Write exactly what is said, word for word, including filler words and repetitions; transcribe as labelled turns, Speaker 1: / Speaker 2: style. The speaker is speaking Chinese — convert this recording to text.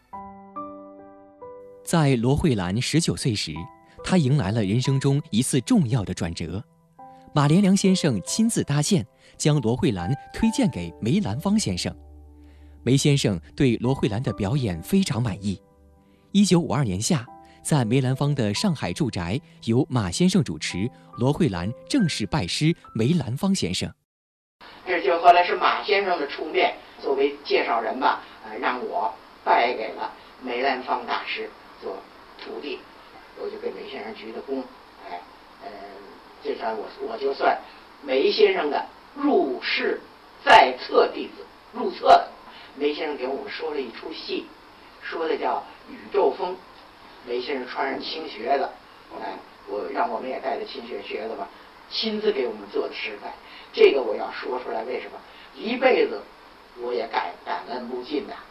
Speaker 1: 在罗慧兰十九岁时，她迎来了人生中一次重要的转折。马连良先生亲自搭线，将罗慧兰推荐给梅兰芳先生。梅先生对罗慧兰的表演非常满意。一九五二年夏，在梅兰芳的上海住宅，由马先生主持，罗慧兰正式拜师梅兰芳先生。
Speaker 2: 这就后来是马先生的出面，作为介绍人吧，呃，让我拜给了梅兰芳大师做徒弟，我就给梅先生鞠的躬，哎，呃，这算我我就算梅先生的入室在册弟子，入册的。梅先生给我们说了一出戏，说的叫《宇宙风》。梅先生穿上青靴子，哎，我让我们也带着青靴靴子吧，亲自给我们做的示范。这个我要说出来，为什么？一辈子我也感感恩不尽的。